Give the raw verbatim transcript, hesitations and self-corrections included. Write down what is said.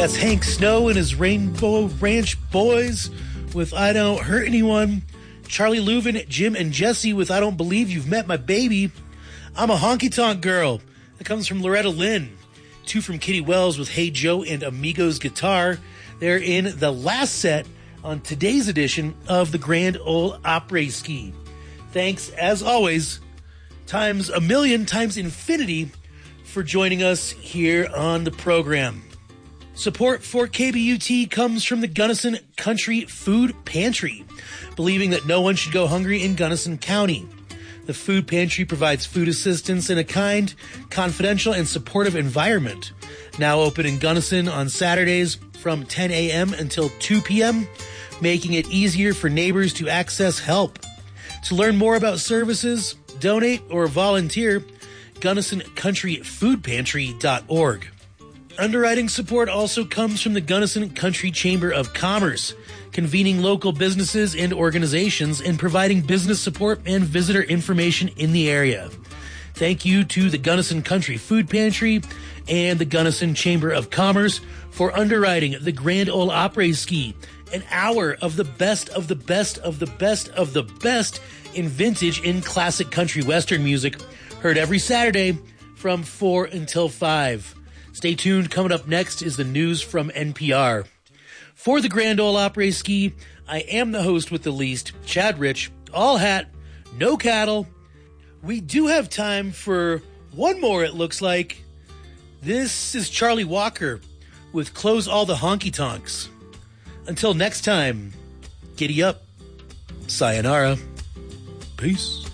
That's Hank Snow and his Rainbow Ranch Boys with I Don't Hurt Anyone. Charlie Louvin, Jim and Jesse with I Don't Believe You've Met My Baby. I'm a Honky Tonk Girl. That comes from Loretta Lynn. Two from Kitty Wells with Hey Joe and Amigos Guitar. They're in the last set on today's edition of the Grand Ole Opry Ski. Thanks, as always, times a million, times infinity, for joining us here on the program. Support for K B U T comes from the Gunnison Country Food Pantry, believing that no one should go hungry in Gunnison County. The food pantry provides food assistance in a kind, confidential, and supportive environment. Now open in Gunnison on Saturdays from ten a.m. until two p.m., making it easier for neighbors to access help. To learn more about services, donate, or volunteer, Gunnison Country Food Pantry dot org. Underwriting support also comes from the Gunnison Country Chamber of Commerce, convening local businesses and organizations and providing business support and visitor information in the area. Thank you to the Gunnison Country Food Pantry and the Gunnison Chamber of Commerce for underwriting the Grand Ole Opry Ski, an hour of the best of the best of the best of the best in vintage and classic country western music, heard every Saturday from four until five. Stay tuned. Coming up next is the news from N P R. For the Grand Ole Opry Ski, I am the host with the least, Chad Rich, all hat, no cattle. We do have time for one more, it looks like. This is Charlie Walker with Close All the Honky Tonks. Until next time, giddy up. Sayonara. Peace.